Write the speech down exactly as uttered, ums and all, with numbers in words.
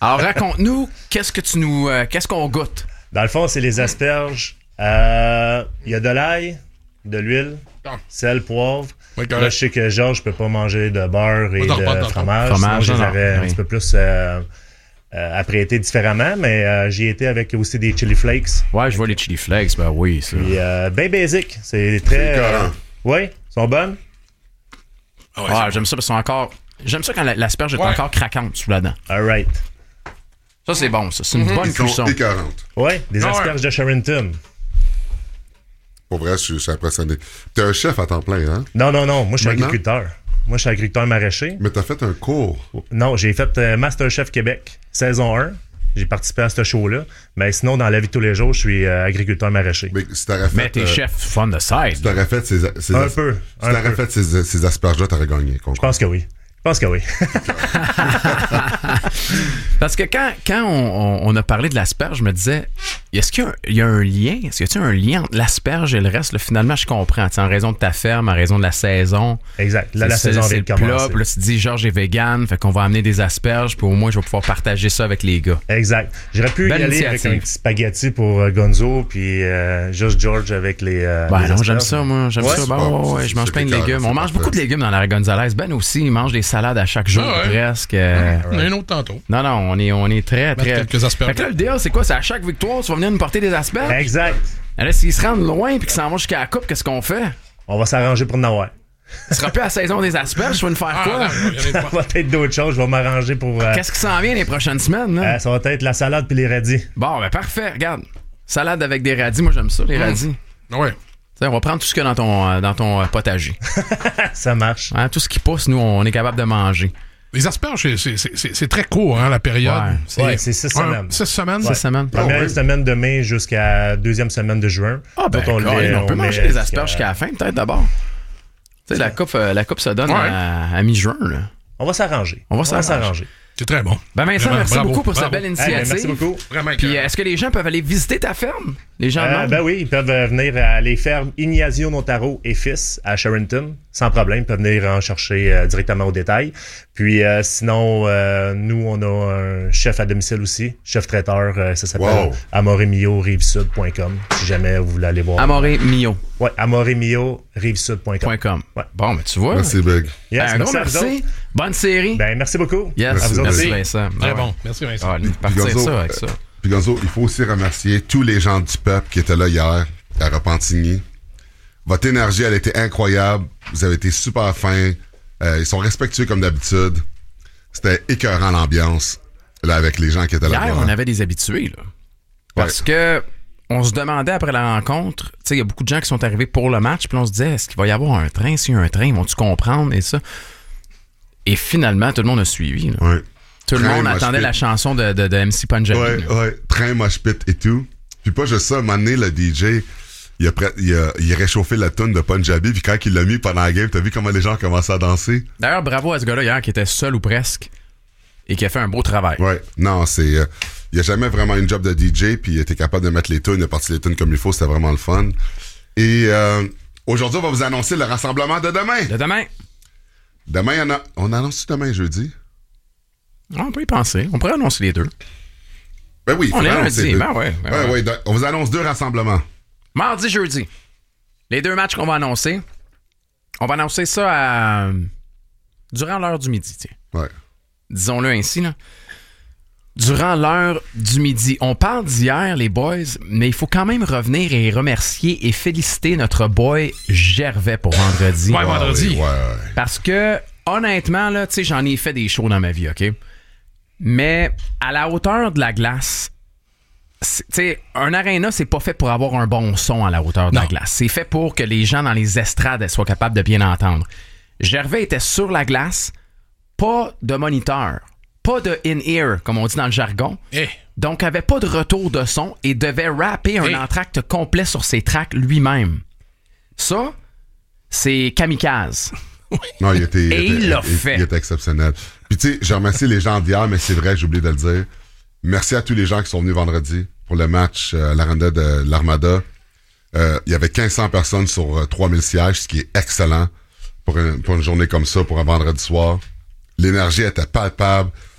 Alors, raconte-nous, qu'est-ce que tu nous, euh, qu'est-ce qu'on goûte? Dans le fond, c'est les asperges. Il euh, y a de l'ail, de l'huile, Ah. sel, poivre. Oui, Là, je sais que Georges ne peut pas manger de beurre et Oh, non, de pas de fromage. fromage, Sinon, je les non, aurais oui. un petit peu plus euh, euh, apprêtés différemment, mais euh, j'y étais avec aussi des chili flakes. Ouais, je vois les chili flakes, ben oui, ça. Puis, euh, ben basic. C'est très... C'est Euh, écœurant. oui, ils sont bonnes. Ah ouais, Ah, c'est j'aime ça parce qu'ils sont encore... J'aime ça quand la- l'asperge est Ouais. encore craquante sous la dent. All right. Ça, c'est bon, ça. C'est une bonne Ils sont cuisson. écœurantes. Oui, des Ah ouais. asperges de Charenton. Pour vrai, je suis, je suis impressionné. T'es un chef à temps plein, hein? Non, non, non. Moi, je suis Maintenant? agriculteur. Moi, je suis agriculteur maraîcher. Mais t'as fait un cours. Non, j'ai fait euh, Masterchef Québec, saison un. J'ai participé à ce show-là. Mais sinon, dans la vie de tous les jours, je suis euh, agriculteur maraîcher. Mais si t'aurais fait... Mais t'es euh, chef fun de side. Si t'aurais fait ces... ces Un as- peu, Si un t'aurais peu. fait ces, ces asperges-là, t'aurais gagné. Je pense que oui. Je pense que oui. Parce que quand, quand on, on- on a parlé de l'asperge, je me disais, est-ce qu'il y a un, il y a un lien? Est-ce qu'il y a un lien entre l'asperge et le reste? Là, finalement, je comprends. Tu sais, en raison de ta ferme, en raison de la saison. Exact. Là, la C'est- saison c'est vient de le plat, commencer. puis là, tu te dis, Georges est vegan, fait qu'on va amener des asperges, puis au moins, je vais pouvoir partager ça avec les gars. Exact. J'aurais pu Belle y aller initiative. avec un petit spaghetti pour euh, Gonzo, puis euh, juste George avec les. Euh, Ben les non, asperges. j'aime ça, moi. J'aime Ouais, ça. c'est Ben, bon, ouais, ouais, c'est- je mange c'est plein de écœurant, légumes. c'est On mange parfait. beaucoup de légumes dans la Gonzalez. Ben aussi, il mange des salades à chaque jour, Ah ouais. presque. Euh, Il y en a un autre tantôt. Non, non, on est, on est très, Mettre très... quelques asperges. Fait que là, le deal, c'est quoi? C'est à chaque victoire, tu vas venir nous porter des asperges? Exact. Là, s'ils se rendent loin puis qu'ils s'en vont jusqu'à la coupe, qu'est-ce qu'on fait? On va s'arranger pour en avoir. Ce sera plus à la saison des asperges, tu vas nous faire Ah, quoi? non, il y en a Ça pas. va être d'autres choses. Je vais m'arranger pour. euh, Qu'est-ce qui s'en vient les prochaines semaines? Là? euh, ça va être la salade puis les radis. Bon, ben parfait, regarde. Salade avec des radis, moi j'aime ça, les radis. Ouais. Tu sais, on va prendre tout ce qu'il y a dans ton, euh, dans ton euh, potager. Ça marche. Hein, tout ce qui pousse, nous, on est capable de manger. Les asperges, c'est- c'est- c'est c'est- c'est très court, hein, la période. Ouais. Ouais, c'est six Ouais, semaines. Six semaines. Cette semaine. Première ouais. semaine de mai jusqu'à deuxième semaine de juin. Ah, ben, Donc, on, Colin, les- on peut on manger met des asperges jusqu'à la fin, peut-être d'abord. Tu sais, la coupe, euh, la coupe se donne Ouais. à, à mi-juin, là. On va s'arranger. On va s'arranger. C'est très bon. Ben Vincent, Vraiment, merci bravo, beaucoup pour bravo. cette belle Hey, ben, initiative. merci beaucoup. Vraiment Puis écœurant. est-ce que les gens peuvent aller visiter ta ferme? Les gens Euh, demandent. ben oui, ils peuvent euh, venir à les fermes Ignazio Notaro et fils à Charenton, sans problème. Ils peuvent venir en chercher euh, directement au détail. Puis euh, sinon, euh, nous, on a un chef à domicile aussi, chef traiteur, euh, ça s'appelle Wow. amoremio rivesud point com, si jamais vous voulez aller voir. Amoré Mio Ouais, amoremio rivesud point com. point com. Ouais. Bon, mais tu vois. Merci, Big. Yes, un gros merci à vous merci. autres. Bonne série. Ben, merci beaucoup. yes, merci, merci, merci. Vincent. Très Ah ouais. bon. Merci, Vincent. Ah, partir Gonzo, ça avec euh, ça. Puis Gonzo, il faut aussi remercier tous les gens du peuple qui étaient là hier à Repentigny. Votre énergie, elle a été incroyable. Vous avez été super fins. Euh, ils sont respectueux comme d'habitude. C'était écœurant l'ambiance là avec les gens qui étaient là. Hier, on avait des habitués, là. Parce que on se demandait après la rencontre, tu sais, il y a beaucoup de gens qui sont arrivés pour le match, puis on se disait, est-ce qu'il va y avoir un train? S'il y a un train, vont-tu comprendre? Et ça. Et finalement, tout le monde a suivi, là. Ouais. Tout le Train, monde mosh attendait pit. la chanson de, de, de M C Punjabi. Ouais, là. ouais. Train, mosh pit et tout. Puis pas juste ça, à un moment donné, le D J, il a, prêt, il a, il a réchauffé la tune de Punjabi, puis quand il l'a mis pendant la game, t'as vu comment les gens commençaient à danser? D'ailleurs, bravo à ce gars-là hier qui était seul ou presque et qui a fait un beau travail. Ouais. Non, c'est... Euh, il a jamais vraiment une job de D J, puis il était capable de mettre les tunes, il a parti les tunes comme il faut, c'était vraiment le fun. Et euh, aujourd'hui, on va vous annoncer le rassemblement de demain. De demain, Demain, il y en a... On annonce demain, jeudi? on peut y penser. On pourrait annoncer les deux. Ben oui, il On faut est annoncer lundi, deux. ben ouais, ben ouais, ouais. ouais, donc, on vous annonce deux rassemblements. Mardi, jeudi. Les deux matchs qu'on va annoncer. On va annoncer ça à... durant l'heure du midi, tiens. Ouais. Disons-le ainsi, là. Durant l'heure du midi. On parle d'hier, les boys, mais il faut quand même revenir et remercier et féliciter notre boy Gervais pour vendredi. Ouais, vendredi. Ouais, ouais. Parce que, honnêtement, là, tu sais, j'en ai fait des shows dans ma vie, OK? Mais à la hauteur de la glace, tu sais, un aréna, c'est pas fait pour avoir un bon son à la hauteur de Non. la glace. C'est fait pour que les gens dans les estrades soient capables de bien entendre. Gervais était sur la glace, pas de moniteur, pas de in-ear, comme on dit dans le jargon. Eh. Donc, avait pas de retour de son et devait rapper un Hey. entracte complet sur ses tracks lui-même. Ça, c'est kamikaze. Non, il était, Et était- il l'a il- fait. Il était exceptionnel. Puis tu sais, je remercie les gens d'hier, mais c'est vrai, j'ai oublié de le dire. Merci à tous les gens qui sont venus vendredi pour le match euh, à l'Aranda de l'Armada. Euh, il y avait quinze cents personnes sur euh, trois mille sièges, ce qui est excellent pour une, pour une journée comme ça, pour un vendredi soir. L'énergie était palpable.